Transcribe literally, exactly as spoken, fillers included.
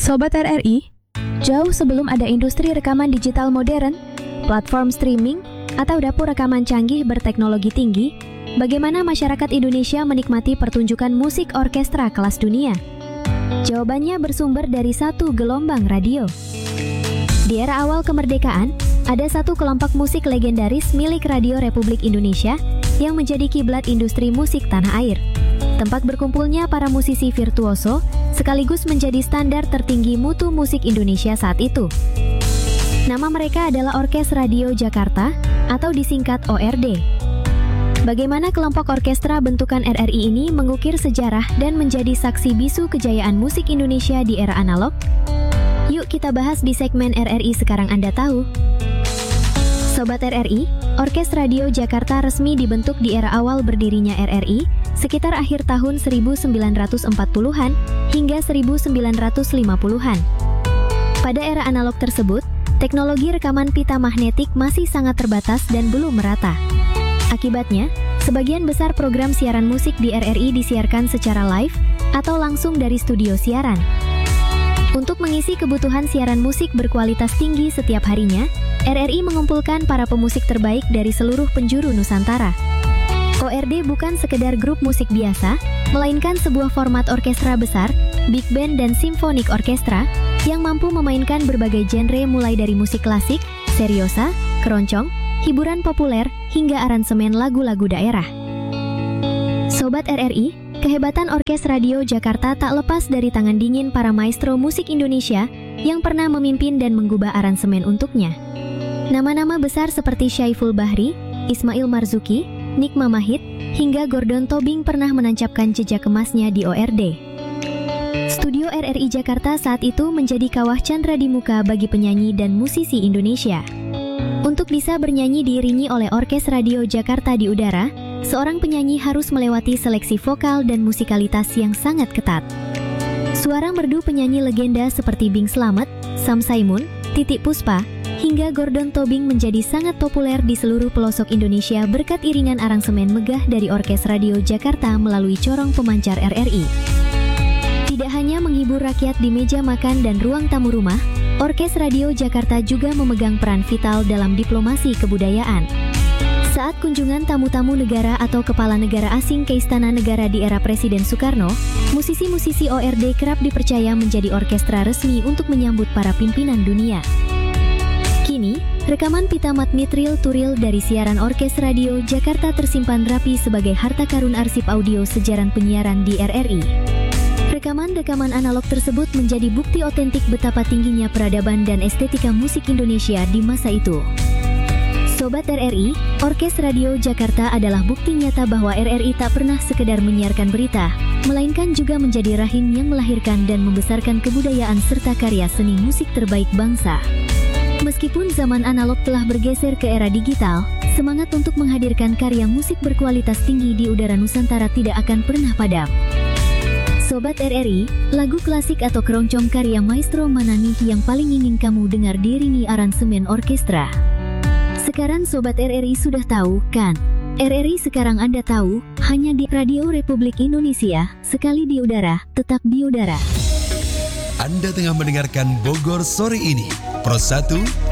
Sobat R R I, jauh sebelum ada industri rekaman digital modern, platform streaming, atau dapur rekaman canggih berteknologi tinggi, bagaimana masyarakat Indonesia menikmati pertunjukan musik orkestra kelas dunia? Jawabannya bersumber dari satu gelombang radio. Di era awal kemerdekaan, ada satu kelompok musik legendaris milik Radio Republik Indonesia yang menjadi kiblat industri musik tanah air. Tempat berkumpulnya para musisi virtuoso sekaligus menjadi standar tertinggi mutu musik Indonesia saat itu. Nama mereka adalah Orkes Radio Jakarta atau disingkat O R D. Bagaimana kelompok orkestra bentukan R R I ini mengukir sejarah dan menjadi saksi bisu kejayaan musik Indonesia di era analog? Yuk kita bahas di segmen R R I Sekarang Anda Tahu. Sobat R R I, Orkes Radio Jakarta resmi dibentuk di era awal berdirinya R R I, sekitar akhir tahun seribu sembilan ratus empat puluhan hingga seribu sembilan ratus lima puluhan. Pada era analog tersebut, teknologi rekaman pita magnetik masih sangat terbatas dan belum merata. Akibatnya, sebagian besar program siaran musik di R R I disiarkan secara live atau langsung dari studio siaran. Untuk mengisi kebutuhan siaran musik berkualitas tinggi setiap harinya, R R I mengumpulkan para pemusik terbaik dari seluruh penjuru Nusantara. O R D bukan sekedar grup musik biasa, melainkan sebuah format orkestra besar, big band dan simfonik orkestra, yang mampu memainkan berbagai genre mulai dari musik klasik, seriosa, keroncong, hiburan populer, hingga aransemen lagu-lagu daerah. Sobat R R I, kehebatan Orkes Radio Jakarta tak lepas dari tangan dingin para maestro musik Indonesia yang pernah memimpin dan menggubah aransemen untuknya. Nama-nama besar seperti Syaiful Bahri, Ismail Marzuki, Nick Mamahit, hingga Gordon Tobing pernah menancapkan jejak emasnya di O R D. Studio R R I Jakarta saat itu menjadi kawah candra di muka bagi penyanyi dan musisi Indonesia. Untuk bisa bernyanyi diiringi oleh Orkes Radio Jakarta di udara, seorang penyanyi harus melewati seleksi vokal dan musikalitas yang sangat ketat. Suara merdu penyanyi legenda seperti Bing Slamet, Sam Saimun, Titiek Puspa, hingga Gordon Tobing menjadi sangat populer di seluruh pelosok Indonesia berkat iringan aransemen megah dari Orkes Radio Jakarta melalui corong pemancar R R I. Tidak hanya menghibur rakyat di meja makan dan ruang tamu rumah, Orkes Radio Jakarta juga memegang peran vital dalam diplomasi kebudayaan. Saat kunjungan tamu-tamu negara atau kepala negara asing ke Istana Negara di era Presiden Soekarno, musisi-musisi O R D kerap dipercaya menjadi orkestra resmi untuk menyambut para pimpinan dunia. Kini, rekaman pita magnet reel-to-reel dari siaran Orkes Radio Jakarta tersimpan rapi sebagai harta karun arsip audio sejarah penyiaran di R R I. Rekaman-rekaman analog tersebut menjadi bukti otentik betapa tingginya peradaban dan estetika musik Indonesia di masa itu. Sobat R R I, Orkes Radio Jakarta adalah bukti nyata bahwa R R I tak pernah sekedar menyiarkan berita, melainkan juga menjadi rahim yang melahirkan dan membesarkan kebudayaan serta karya seni musik terbaik bangsa. Meskipun zaman analog telah bergeser ke era digital, semangat untuk menghadirkan karya musik berkualitas tinggi di udara Nusantara tidak akan pernah padam. Sobat R R I, lagu klasik atau keroncong karya maestro mana nih yang paling ingin kamu dengar diiringi aransemen orkestra? Sekarang Sobat R R I sudah tahu, kan? R R I Sekarang Anda Tahu, hanya di Radio Republik Indonesia, sekali di udara, tetap di udara. Anda tengah mendengarkan Bogor Sore Ini, Pro satu